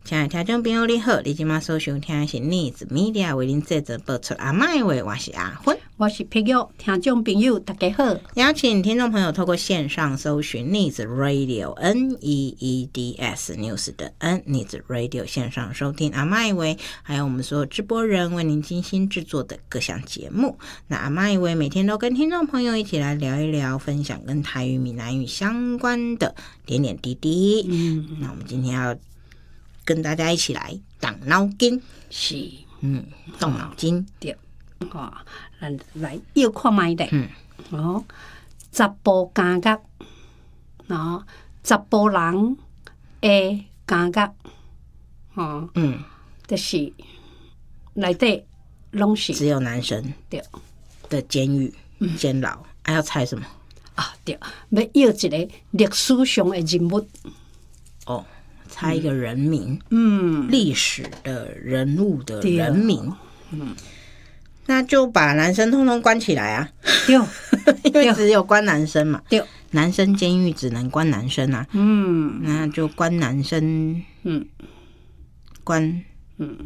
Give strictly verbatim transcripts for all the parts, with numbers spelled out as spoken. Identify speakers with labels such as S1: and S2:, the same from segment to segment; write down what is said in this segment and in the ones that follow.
S1: 亲爱的听众朋友你好，你今晚所收听的是 Needs Media 为您制作播出阿嬷的话，我是阿芬，
S2: 我是碧玉。听众朋友大家好，
S1: 邀请听众朋友透过线上搜寻 Needs Radio N E E D S News 的 N Needs Radio 线上收听阿嬷的话，还有我们所有直播人为您精心制作的各项节目。那阿嬷的话每天都跟听众朋友一起来聊一聊，分享跟台语闽南语相关的点点滴滴。嗯，那我们今天要跟大家一起来动脑筋，
S2: 是，
S1: 嗯，动脑筋，
S2: 对，哦，咱来又看卖咧，
S1: 嗯，
S2: 哦，十步感觉，哦，十步人的感觉，哦，
S1: 嗯，
S2: 就是内底拢是
S1: 只有男生
S2: 对
S1: 的监狱、监牢，还、啊、要猜什么？
S2: 啊，对，要要一个历史上的人物，
S1: 哦。猜一个人名，
S2: 嗯，
S1: 历史的人物的人名，嗯，那就把男生通通关起来啊，
S2: 对，
S1: 因为只有关男生嘛，
S2: 对，
S1: 男生监狱只能关男生啊，
S2: 嗯，
S1: 那就关男生，嗯，关，嗯，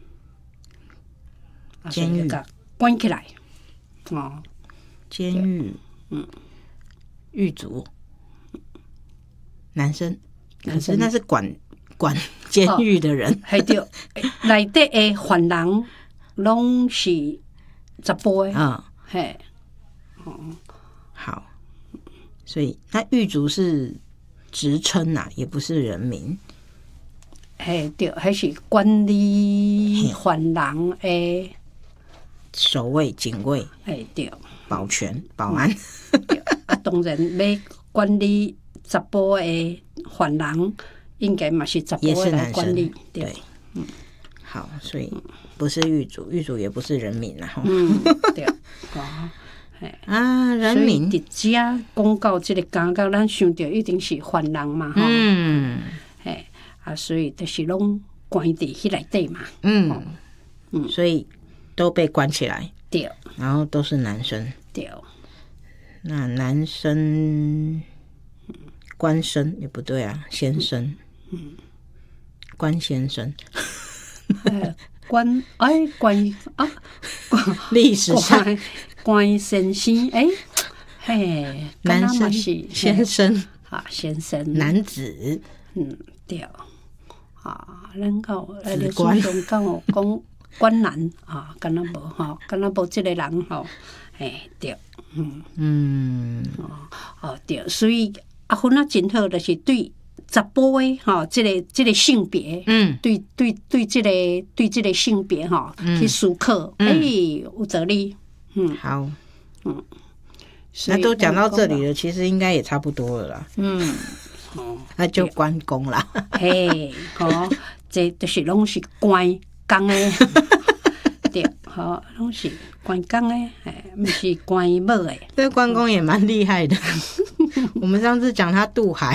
S1: 监狱
S2: 关起来，哦，
S1: 监狱，嗯，狱卒，男生。可是那是管管监狱的人，
S2: 系对，内底的犯人拢是十步的，
S1: 嗯，
S2: 嘿，
S1: 哦，好，所以那狱卒是职称呐，也不是人名，
S2: 嘿，对，还是管理犯人的
S1: 守卫、警卫，
S2: 嘿，对，
S1: 保全、保安，
S2: 对啊，当然要管理十步的犯人应该嘛是十步来管理，
S1: 对，对，嗯，好，所以不是狱卒，狱卒也不是人民啦，
S2: 嗯，对，哦，
S1: 啊，人民，
S2: 所以伫遮讲到这个感觉，咱想到一定是犯人嘛，吼，
S1: 嗯，
S2: 嘿，啊，所以就是拢关伫迄内底嘛，
S1: 嗯嗯，所以都被关起来，
S2: 对，
S1: 然后都是男生，
S2: 对，
S1: 那男生。关生也不对啊，先生，嗯，关先生，
S2: 呃，关哎关啊，
S1: 历史上
S2: 关先生哎，嘿，
S1: 男生
S2: 是
S1: 先生
S2: 啊，先生，
S1: 男子，
S2: 嗯，对，啊，咱讲来历史上讲哦，讲关男啊，敢若无吼，敢若无这个人吼，嘿，对，嗯嗯，哦哦对，所以。啊，分啊真好，就是对十步的吼，这个这个性别，嗯，对对对，这个对这个性别哈，嗯、去思考，哎、嗯欸，有道理，嗯，
S1: 好，嗯，那都讲到这里了，其实应该也差不多了啦，嗯，哦，那就关公啦，
S2: 嘿，好，这就是拢是关公的，对，好，拢是关公的，哎，不是关某的，
S1: 这关公也蛮厉害的。我们上次讲他渡海，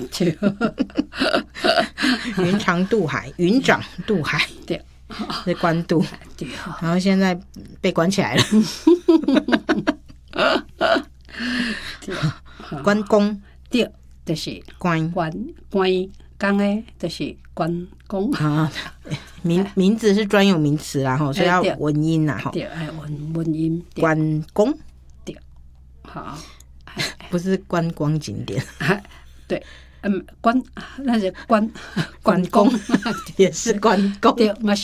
S1: 云长渡海，云长渡海，对，是关渡，对，然后现在被关起来了。关公，
S2: 对，就是
S1: 关
S2: 关关公的，就是关公
S1: 啊。名名字是专有名词啦，吼，所以要文音啦，吼，
S2: 对，哎，文文音，
S1: 关公，
S2: 对，好。
S1: 不是观光景点，
S2: 对，嗯，关那是关关公，
S1: 也是关公，
S2: 对，嘛是